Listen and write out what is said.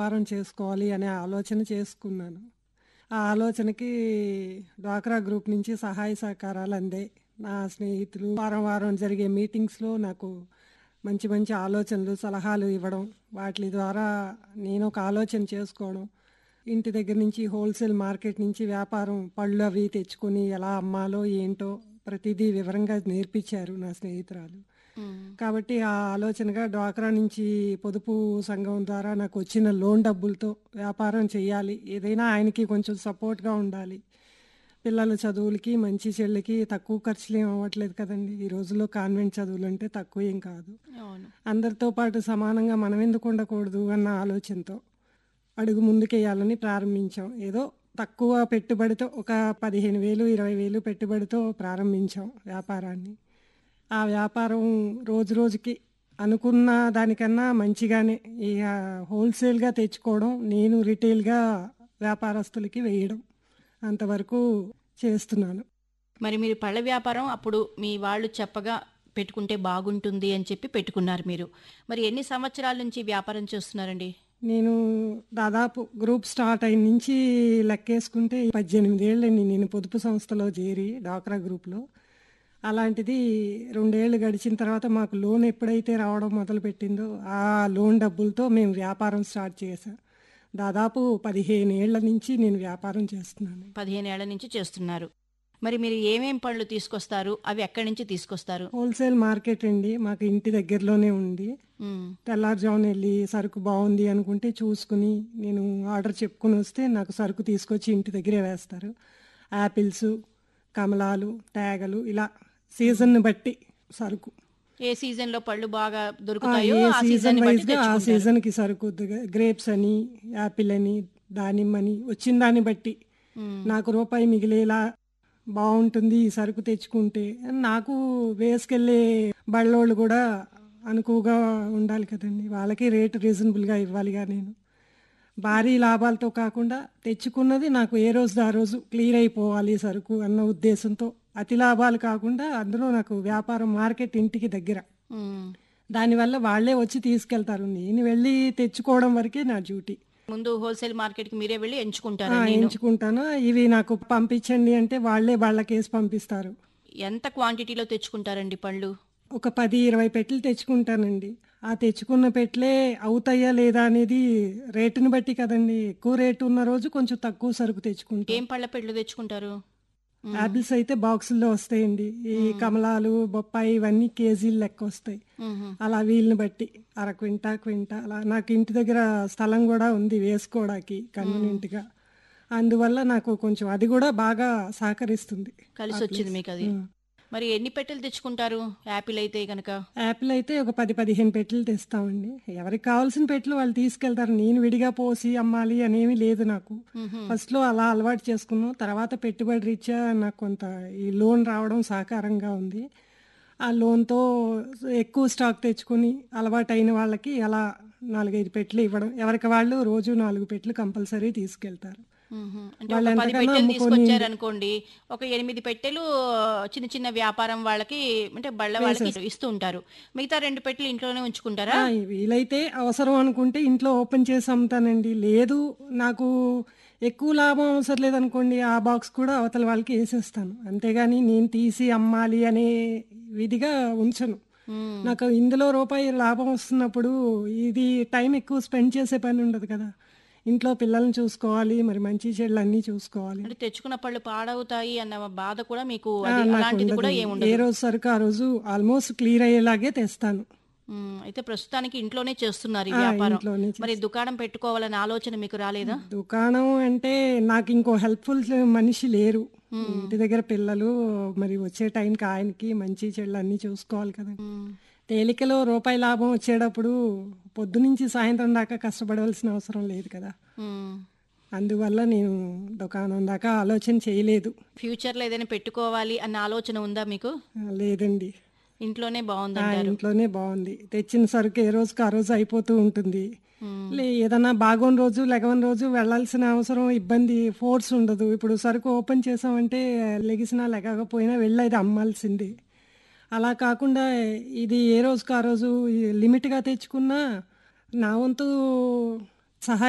వ్యాపారం చేసుకోవాలి అనే ఆలోచన చేసుకున్నాను. ఆ ఆలోచనకి డ్వాక్రా గ్రూప్ నుంచి సహాయ సహకారాలు అందాయి. నా స్నేహితులు వారం వారం జరిగే మీటింగ్స్‌లో నాకు మంచి మంచి ఆలోచనలు, సలహాలు ఇవ్వడం, వాటి ద్వారా నేను ఒక ఆలోచన చేసుకోవడం. ఇంటి దగ్గర నుంచి హోల్‌సేల్ మార్కెట్ నుంచి వ్యాపారం పళ్ళు అవి తెచ్చుకొని ఎలా అమ్మాలో ఏంటో ప్రతిదీ వివరంగా నేర్పించారు నా స్నేహితురాలు. హ్మ్. కాబట్టి ఆ ఆలోచనగా డ్వాక్రా నుంచి పొదుపు సంఘం ద్వారా నాకు వచ్చిన లోన్ డబ్బులతో వ్యాపారం చేయాలి. ఏదైనా ఆయనకి కొంచెం సపోర్ట్‌గా ఉండాలి. పిల్లల చదువులకి, మంచి చెల్లికి తక్కువ ఖర్చులు ఏమి అవ్వట్లేదు కదండీ! ఈ రోజుల్లో కాన్వెంట్ చదువులంటే తక్కువేం కాదు. అవును. అందరితో పాటు సమానంగా మనం ఎందుకు ఉండకూడదు అన్న ఆలోచనతో అడుగు ముందుకేయాలని ప్రారంభించాం. ఏదో తక్కువ పెట్టుబడితో ఒక 15,000, 20,000 పెట్టుబడితో ప్రారంభించాం వ్యాపారాన్ని. ఆ వ్యాపారం రోజు రోజుకి అనుకున్న దానికన్నా మంచిగానే ఇక హోల్‌సేల్‌గా తెచ్చుకోవడం, నేను రిటైల్‌గా వ్యాపారస్తులకి వేయడం అంతవరకు చేస్తున్నాను. మరి మీరు పళ్ళ వ్యాపారం అప్పుడు మీ వాళ్ళు చెప్పగా పెట్టుకుంటే బాగుంటుంది అని చెప్పి పెట్టుకున్నారు మీరు. మరి ఎన్ని సంవత్సరాల నుంచి వ్యాపారం చేస్తున్నారండి? నేను దాదాపు గ్రూప్ స్టార్ట్ అయిన నుంచి లెక్కేసుకుంటే 18 ఏళ్ళండి నేను పొదుపు సంస్థలో చేరి డ్వాక్రా గ్రూప్‌లో. అలాంటిది 2 ఏళ్ళు గడిచిన తర్వాత మాకు లోన్ ఎప్పుడైతే రావడం మొదలుపెట్టిందో, ఆ లోన్ డబ్బులతో మేము వ్యాపారం స్టార్ట్ చేశాం. దాదాపు 15 ఏళ్ల నుంచి నేను వ్యాపారం చేస్తున్నాను. 15 ఏళ్ల నుంచి చేస్తున్నారు. మరి మీరు ఏమేం పళ్ళు తీసుకొస్తారు? అవి ఎక్కడి నుంచి తీసుకొస్తారు? హోల్‌సేల్ మార్కెట్ అండి. మాకు ఇంటి దగ్గరలోనే ఉంది. హ్మ్. తెల్లారుజామున ఎళ్లి సరుకు బావుంది అనుకుంటే చూసుకుని, నేను ఆర్డర్ చెప్పుకొని వస్తే నాకు సరుకు తీసుకొచ్చి ఇంటి దగ్గరే వేస్తారు. యాపిల్సు, కమలాలు, తేగలు ఇలా సీజన్‌ని బట్టి సరుకు. ఏ సీజన్‌లో పళ్ళు బాగా ఆ! దొరుకుతాయో ఏ ఆ సీజన్ సీజన్‌ని బట్టి వైస్‌గా ఆ తెచ్చుకుంటారు. సీజన్‌కి సరుకు గ్రేప్స్ అని, యాపిల్ అని, దానిమ్మని వచ్చిన దాన్ని బట్టి హ్మ్. నాకు రూపాయి మిగిలేలా బావుంటుంది ఈ సరుకు తెచ్చుకుంటే. నాకు వేసుకెళ్ళే బళ్ళోళ్ళు గూడా అనుకువగా ఉండాలి కదండీ! వాళ్ళకి రేట్ రీజనబుల్‌గా ఇవ్వాలిగా నేను. భారీ లాభాలతో కాకుండా తెచ్చుకున్నది నాకు ఏ రోజుది ఆ రోజు క్లియర్ అయిపోవాలి సరుకు అన్న ఉద్దేశంతో అతి లాభాలు కాకుండా అందులో నాకు వ్యాపారం మార్కెట్ ఇంటికి దగ్గర. హ్మ్. దానివల్ల వాళ్ళే వచ్చి తీసుకెళ్తారు. నేను వెళ్ళి తెచ్చుకోవడం వరకే నా డ్యూటీ. ముందు హోల్‌సేల్ మార్కెట్‌కి మీరే వెళ్లి ఆ! ఎంచుకుంటారు అన్నీను. ఎంచుకుంటాను. ఇవి నాకు పంపించండి అంటే వాళ్ళే బళ్ళకేసి పంపిస్తారు. ఎంత క్వాంటిటీలో తెచ్చుకుంటారండి పళ్ళు? ఒక 10, 20 పెట్టెలు తెచ్చుకుంటానండి. ఆ తెచ్చుకున్న పెట్టెలే అవుతాయా లేదా అనేది రేటుని బట్టి కదండీ! ఎక్కువ రేటు ఉన్న రోజు కొంచెం తక్కువ సరుకు తెచ్చుకుంటాం. ఏం పళ్ళ పెళ్ళు తెచ్చుకుంటారు? హ్మ్. యాపిల్స్ అయితే బాక్సుల్లో వస్తాయండి. ఈ కమలాలు, బొప్పాయి ఇవన్నీ కేజీల లెక్కొస్తాయి. హుహు. అలా వీలుని బట్టి అర క్వింటా, క్వింటా అలా నాకు ఇంటి దగ్గర స్థలం గూడా ఉంది వేసుకోవడానికి కన్వీనియంట్‌గా. అందువల్ల నాకు కొంచెం అది గూడా బాగా సహకరిస్తుంది ఆ కలిసొచ్చింది ప్లేస్. మీకది. హ్మ్. మరి ఎన్ని పెట్టెలు తెచ్చుకుంటారు? యాపిల్ అయితే గనక? యాపిల్ అయితే ఒక 10, 15 పెట్టెలు తెస్తామండి. ఎవరికి కావాల్సిన పెట్టెలు వాళ్ళు తీసుకెళ్తారు. నేను విడిగా పోసి అమ్మాలి అనేమి లేదు నాకు. హుహు. ఫస్ట్‌లో అలా అలవాటు చేసుకున్నాం. తర్వాత పెట్టుబడి రీత్యా నాకు కొంత ఈ లోన్ రావడం సహకారంగా ఉంది. ఆ లోన్‌తో ఎక్కువ స్టాక్ తెచ్చుకొని అలవాటైన వాళ్ళకి అలా 4, 5 పెట్టెలు ఇవ్వడం. ఎవరికి వాళ్ళు రోజు 4 పెట్టెలు కంపల్సరీ తీసుకెళ్తారు. హుహు. అంటే వాళ్ళు ఒక 10 ఎంతకన్నా పెట్టెలు అమ్ముకోనియండి తీసుకొచ్చారనుకోండి. ఒక 8 పెట్టెలు చిన్న చిన్న వ్యాపారం వాళ్ళకి అంటే బళ్ళ వాళ్ళకి వేసేస్తాం. ఇస్తూ ఉంటారు. మిగతా 2 పెట్టెలు ఇంట్లోనే ఉంచుకుంటారా? వీలైతే అవసరం అనుకుంటే ఇంట్లో ఓపెన్ చేసి అమ్ముతానండి. లేదు నాకు ఎక్కువ లాభం అవసరం లేదనుకోండి, ఆ బాక్స్ కూడా అవతల వాళ్ళకి ఏసేస్తాను. అంతేగాని నేను తీసి అమ్మాలి అనే విధిగా ఉంచను. హ్మ్. నాకు ఇందులో రూపాయి లాభం వస్తున్నప్పుడు ఇది టైం ఎక్కువ స్పెండ్ చేసే పని ఉండదు కదా! ఇంట్లో పిల్లల్ని చూసుకోవాలి, మరి మంచి చెడులు అన్నీ చూసుకోవాలి. అంటే తెచ్చుకున్న పళ్ళు పాడవుతాయి అన్న బాధ కూడా మీకు అది అలాంటిది కూడా నాకుండదండి. ఏ ఏముండదు. రోజు సరుకు ఆ రోజు ఆల్మోస్ట్ క్లియర్ అయ్యేలాగే తెస్తాను. హ్మ్. అయితే ప్రస్తుతానికి ఇంట్లోనే చేస్తున్నారు ఈ వ్యాపారం. ఇంట్లోనే మరి చేస్తాను. దుకాణం పెట్టుకోవాలనే ఆలోచన మీకు రాలేదా? దుకాణం అంటే నాకింకో హెల్ప్‌ఫుల్ మనిషి లేరు. హ్మ్. ఇంటి దగ్గర పిల్లలు మరి వచ్చే టైంకి ఆయనకి మంచి చెడులు అన్నీ చూసుకోవాలి కదండీ. హ్మ్. తేలికలో రూపాయి లాభం వచ్చేటప్పుడు పొద్దునుంచి సాయంత్రం దాకా కష్టపడవలసిన అవసరం లేదు కదా! హ్మ్. అందువల్ల నేను దుకాణం దాకా ఆలోచన చేయలేదు. ఫ్యూచర్‌లో ఏదైనా పెట్టుకోవాలి అన్న ఆలోచన ఉందా మీకు? లేదండి. ఇంట్లోనే బావుందంటారు. ఇంట్లోనే బావుంది. తెచ్చిన సరుకు ఏ రోజుకి ఆ రోజు అయిపోతూ ఉంటుంది. హ్మ్. ఏదన్నా బాగోని రోజు, లెగవని రోజు వెళ్ళాల్సిన అవసరం, ఇబ్బంది, ఫోర్స్ ఉండదు. ఇప్పుడు సరుకు ఓపెన్ చేసామంటే లెగిసినా, లెగకపోయినా వెళ్ళి అది అమ్మాల్సిందే. అలా కాకుండా ఇది ఏ రోజుకి ఆ రోజు లిమిట్‌గా తెచ్చుకున్నా నా వంతు